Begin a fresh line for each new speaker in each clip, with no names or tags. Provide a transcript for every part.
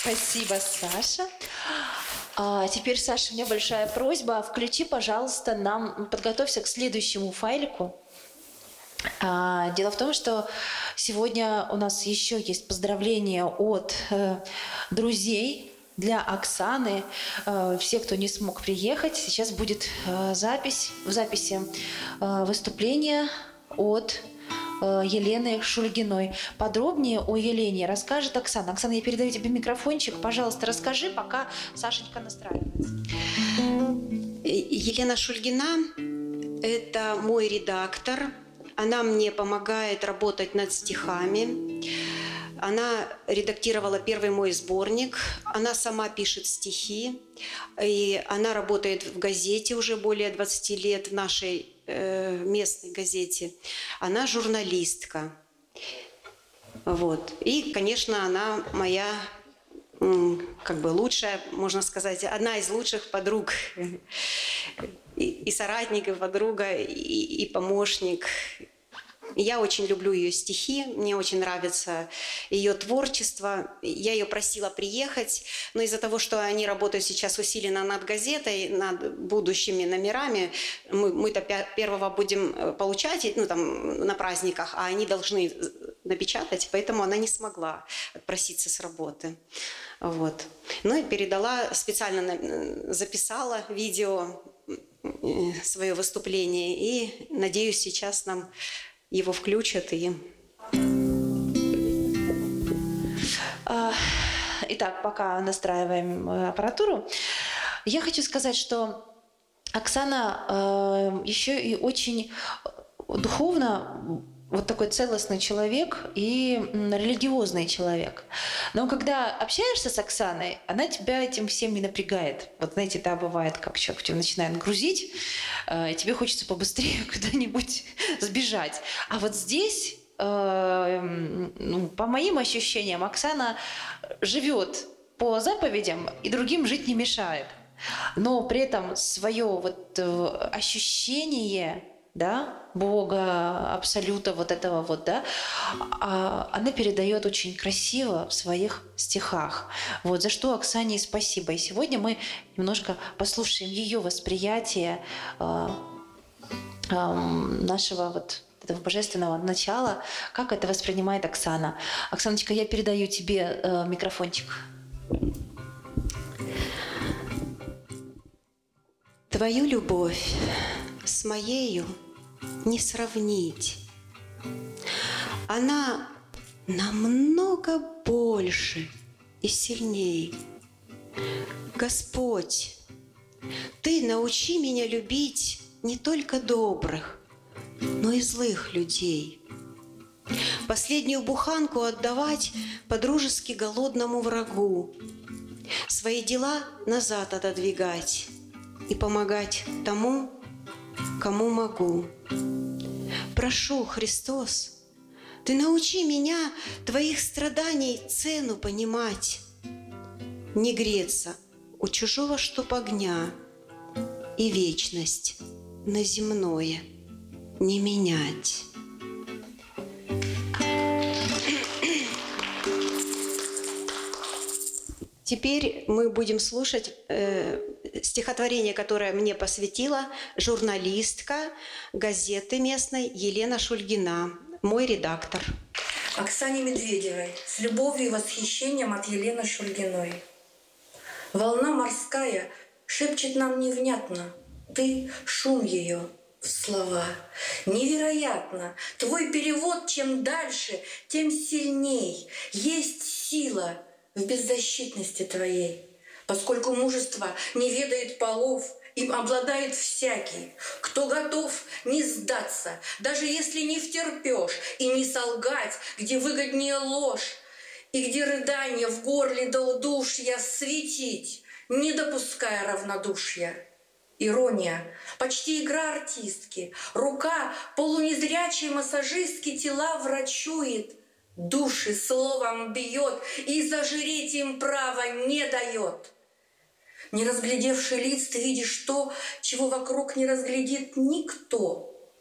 Спасибо, Саша. Теперь, Саша, у меня большая просьба. Включи, пожалуйста, подготовься к следующему файлику. Дело в том, что сегодня у нас еще есть поздравления от друзей для Оксаны. Все, кто не смог приехать, сейчас будет в записи выступление от Елены Шульгиной. Подробнее о Елене расскажет Оксана. Оксана, я передаю тебе микрофончик. Пожалуйста, расскажи, пока Сашенька настраивается.
Елена Шульгина – это мой редактор. Она мне помогает работать над стихами. Она редактировала первый мой сборник. Она сама пишет стихи. И она работает в газете уже более 20 лет, в нашей местной газете. Она журналистка. Вот. И, конечно, она моя лучшая, можно сказать, одна из лучших подруг. И соратник, и подруга, и помощник. Я очень люблю ее стихи, мне очень нравится ее творчество. Я ее просила приехать, но из-за того, что они работают сейчас усиленно над газетой, над будущими номерами, мы-то первого будем получать на праздниках, а они должны напечатать, поэтому она не смогла отпроситься с работы. Вот. Ну и передала, специально записала видео, свое выступление, и, надеюсь, сейчас нам его включат.
Итак, пока настраиваем аппаратуру, я хочу сказать, что Оксана еще и очень духовно вот такой целостный человек и религиозный человек. Но когда общаешься с Оксаной, она тебя этим всем не напрягает. Вот знаете, да, бывает, как человек тебя начинает грузить, и тебе хочется побыстрее куда-нибудь сбежать. А вот здесь, по моим ощущениям, Оксана живет по заповедям и другим жить не мешает. Но при этом свое ощущение, да, Бога, абсолюта вот этого да, она передает очень красиво в своих стихах. Вот, за что Оксане спасибо. И сегодня мы немножко послушаем ее восприятие нашего этого божественного начала, как это воспринимает Оксана. Оксаночка, я передаю тебе микрофончик.
Твою любовь с моею не сравнить. Она намного больше и сильней. Господь, Ты научи меня любить не только добрых, но и злых людей. Последнюю буханку отдавать по-дружески голодному врагу, свои дела назад отодвигать и помогать тому, кому могу. Прошу, Христос, Ты научи меня Твоих страданий цену понимать, не греться у чужого чтоб огня и вечность на земное не менять. Теперь мы будем слушать стихотворение, которое мне посвятила журналистка газеты местной Елена Шульгина, мой редактор.
Оксане Медведевой с любовью и восхищением от Елены Шульгиной. Волна морская шепчет нам невнятно, ты — шум ее в слова. Невероятно! Твой перевод чем дальше, тем сильней. Есть сила в беззащитности твоей, поскольку мужество не ведает полов, им обладает всякий, кто готов не сдаться, даже если не втерпешь, и не солгать, где выгоднее ложь, и где рыдание в горле до удушья светить, не допуская равнодушия. Ирония, почти игра артистки, рука полунезрячей массажистки тела врачует, души словом бьет и зажиреть им права не дает. Не разглядевший лиц, ты видишь то, чего вокруг не разглядит никто.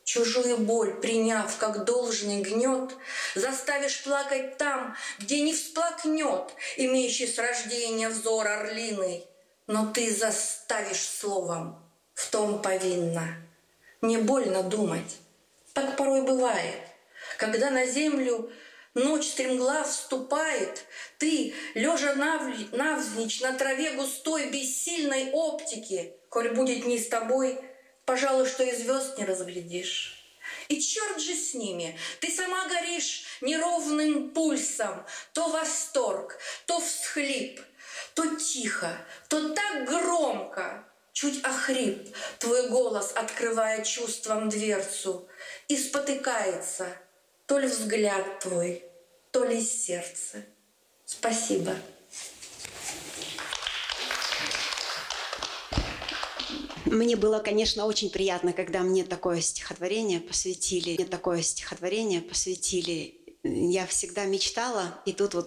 Чужую боль, приняв как должный гнет, заставишь плакать там, где не всплакнет имеющий с рождения взор орлиный. Но ты заставишь словом, в том повинна. Не больно думать, так порой бывает, когда на землю ночь стремглав вступает, ты, лежа навзничь на траве густой бессильной оптики, коль будет не с тобой, пожалуй, что и звезд не разглядишь. И черт же с ними, ты сама горишь неровным пульсом, то восторг, то всхлип, то тихо, то так громко, чуть охрип твой голос, открывая чувством дверцу, и спотыкается то ли взгляд твой, то ли сердце. Спасибо.
Мне было, конечно, очень приятно, когда мне такое стихотворение посвятили. Я всегда мечтала, и тут вот